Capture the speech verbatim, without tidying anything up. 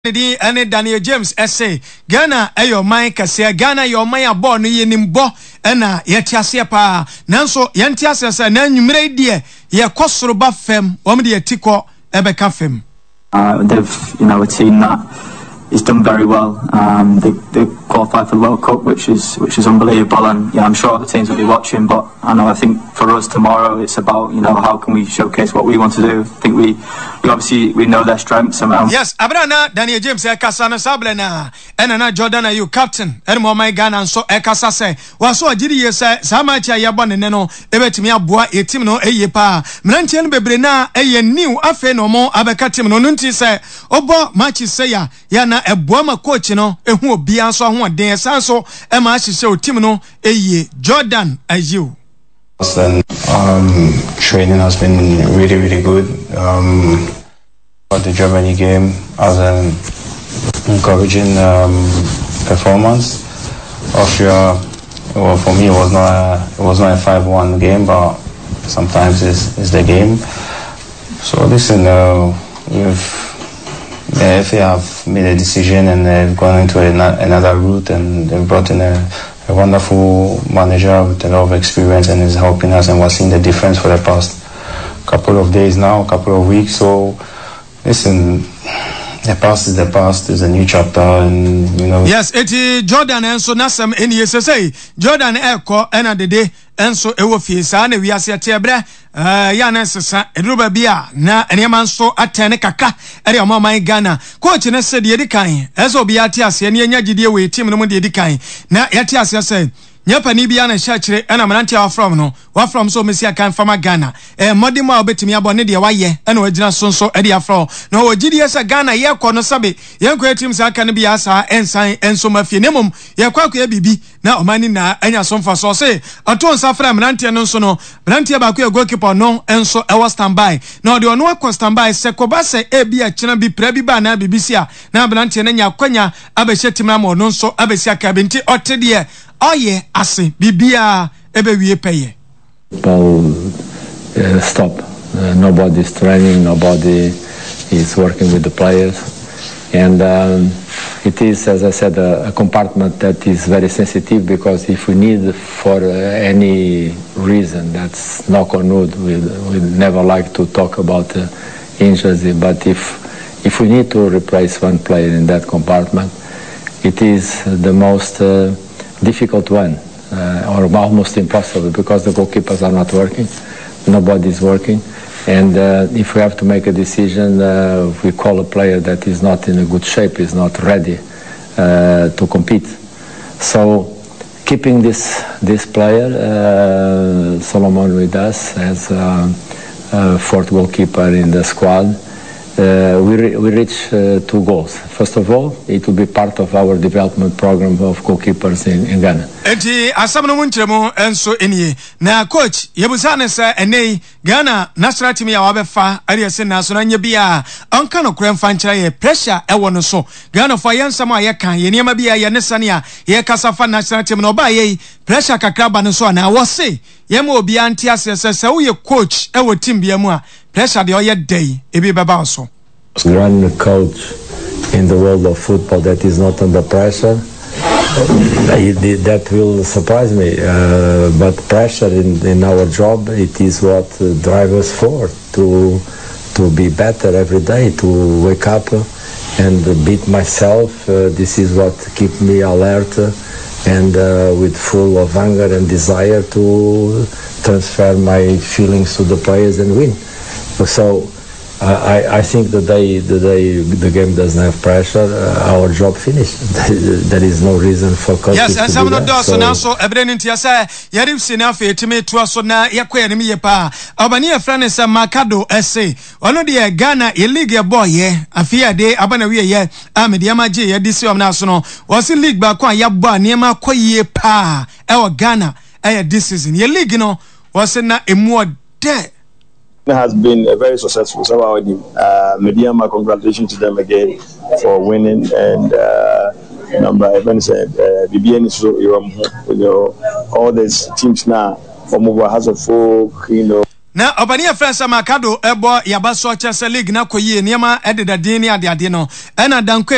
Di ane Daniel James essay Ghana ayo man kase Ghana yo man abo no ye nimbo ena yeti ase pa nanso yenti ase se na nwumre die ye kosoro ba fem om de yetiko ebeka fem. Uh, they've, you know, a team that is done very well. Um, they, they qualified for the World Cup, which is which is unbelievable. And yeah, I'm sure other teams will be watching. But I know, I think for us tomorrow, it's about, you know, how can we showcase what we want to do. I think we, we obviously we know their strengths. And, um, yes, Abrana Daniel James Ekasana Sablena, and na Jordan are you captain? And more my Ghana and so Ekasa say, was so a G D S Samacha Yabon and Neno, Ebetimia Boa, a team no Eyepa, Mlantian Bebrena, a new affair no more Abekatim no Nunti say, Obo Machi say ya, Yana a Boama coach no, and who be answer one day so Emma she show team no a Jordan as you. Then um training has been really really good. Um for the Germany game as an encouraging um performance. Austria, well, for me it was not a, it was not a five one game, but sometimes it's, it's the game. So listen, uh, we've the F A have made a decision and they've gone into a, another route, and they've brought in a, a wonderful manager with a lot of experience and is helping us, and we're seeing the difference for the past couple of days now, couple of weeks. So listen, the past is the past, is a new chapter, and you know. Yes, it's Jordan and so Nasam in S S A. Jordan Eko and the day and so Ewo Fiesa and we are Tebre. Uh, Yanes, Edruba Bia, na Enyaman so atene kaka, Ere Mama Ghana. Coach and said Yedikai, as Obiatias, and Yaji we team no Yedikai. Na Yatias said, Nyapa Nibiana Shachre, and Amantia from no, what from so Messia can from Ghana. A Modima Betimia Bonedia Waye, and Wajina Sonso Edia Fro. No, G D S Ghana, Yakono Sabi, young great teams are can be as and sign and so mafinimum, Yakwaku Bibi, now Manina, and Yason for so say, a ton Safra Mantia no sono, Brantia Baku goalkeeper no, and so I was standby. Now the one was standby, Sekobase, A B a China be Prebiba, na B B C, now Brantia and Yakwanya, Abeshetimamo, non so Abesia Cabinti, or Tedia. Oh yeah, I see. Bibia ebe we pay. Ball uh, stop. Uh, nobody's training. Nobody is working with the players, and um, it is, as I said, a, a compartment that is very sensitive, because if we need for uh, any reason, that's knock on wood. We we never like to talk about uh, injuries, but if if we need to replace one player in that compartment, it is the most uh, difficult one, uh, or almost impossible, because the goalkeepers are not working, nobody is working, and uh, if we have to make a decision, uh, we call a player that is not in a good shape, is not ready uh, to compete. So keeping this this player, uh, Solomon, with us as uh, uh, fourth goalkeeper in the squad, Uh, we, re we reach uh, two goals. First of all, it will be part of our development program of goalkeepers in, in Ghana. Enti asamno munchemo enso enie na coach yebusane se enei Ghana national team ya wabefa ari ese na so na nya bia onka no kura mfa nkyere ye pressure e wono so Ghana for yansam a ye kan ye niam bia ye ne sane a ye kasafa national team no ba ye pressure kakra ba no so na wo se ye ma obi anti asese se wo ye coach e wo team bia mu a pressure de oye day e bi beba so. Run a coach in the world of football that is not under pressure, that will surprise me. Uh, but pressure in, in our job, it is what uh, drives us forward to to be better every day, to wake up and beat myself. Uh, this is what keeps me alert and uh, with full of anger and desire to transfer my feelings to the players and win. So uh, I, I think the day the day the game doesn't have pressure, uh, our job finished. There is no reason for coaches yes, to and do some that. Yes, and so ebreni ntia say yeri sina fe timi to so na yakwa ne ye pa obani e frane se Makado ese ono de Ghana e league e boy ye afia de abana we ye amede amaje ye disi om na so no was league ba kwa ya bo anema koye pa e o Ghana e this season ye league no was na emu de has been a very successful. So, uh, Mediama, congratulations to them again for winning. And uh, number even said, B B N is you know all these teams now from over has a folk, you know. na obani ya friends Makado ebo yabaso Chelsea league na koyi niema ededa dini ade ade no ena danko